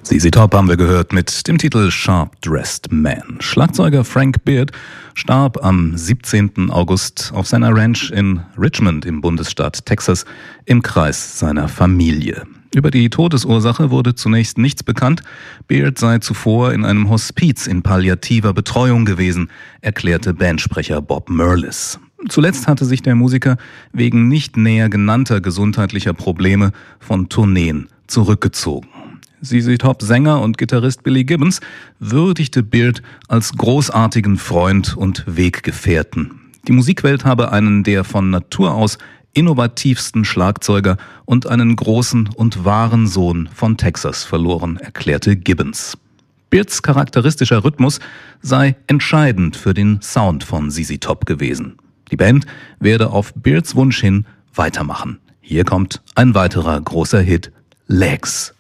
ZZ Top haben wir gehört mit dem Titel Sharp Dressed Man. Schlagzeuger Frank Beard starb am 17. August auf seiner Ranch in Richmond im Bundesstaat Texas im Kreis seiner Familie. Über die Todesursache wurde zunächst nichts bekannt. Beard sei zuvor in einem Hospiz in palliativer Betreuung gewesen, erklärte Bandsprecher Bob Merlis. Zuletzt hatte sich der Musiker wegen nicht näher genannter gesundheitlicher Probleme von Tourneen zurückgezogen. ZZ Top-Sänger und Gitarrist Billy Gibbons würdigte Beard als großartigen Freund und Weggefährten. Die Musikwelt habe einen der von Natur aus innovativsten Schlagzeuger und einen großen und wahren Sohn von Texas verloren, erklärte Gibbons. Beards charakteristischer Rhythmus sei entscheidend für den Sound von ZZ Top gewesen. Die Band werde auf Beards Wunsch hin weitermachen. Hier kommt ein weiterer großer Hit, Legs.